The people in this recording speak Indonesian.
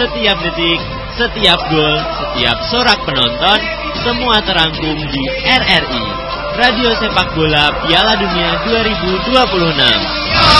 Setiap detik, setiap gol, setiap sorak penonton, semua terangkum di RRI, Radio Sepak Bola Piala Dunia 2026.